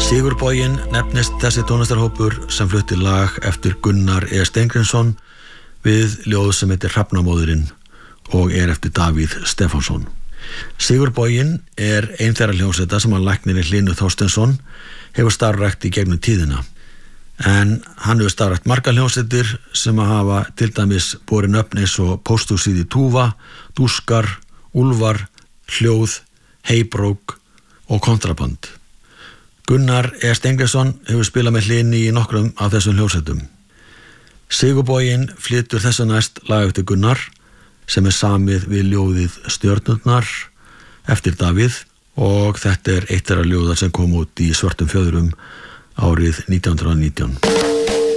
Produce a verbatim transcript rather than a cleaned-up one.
Sigurboginn nefnist þessi tónlistarhópur sem flutti lag eftir Gunnar E. Steingrímsson við ljóð sem heitir Hrafnamóðurinn og er eftir Davíð Stefánsson. Sigurboginn er ein þeirra hljómsveita sem hann læknir Hlynur Þorsteinsson hefur starfrækt í gegnum tíðina. En hann hefur starfrækt margar hljómsveitir sem að hafa til dæmis borin nöfn eins og Pósthúsið í Túfa, Dúskar, Úlfar, Hljóð, Heybrók og Kontraband. Gunnar E. Steingrímsson hefur spilað með Hlyni í nokkrum af þessum hljómsveitum. Sigurboginn flytur þessu næst lag eftir Gunnar sem er samið við ljóðið Stjörnurnar eftir Davíð og þetta er eitt þeirra ljóða sem kom út í Svörtum fjöðrum árið nítján hundrað og nítján.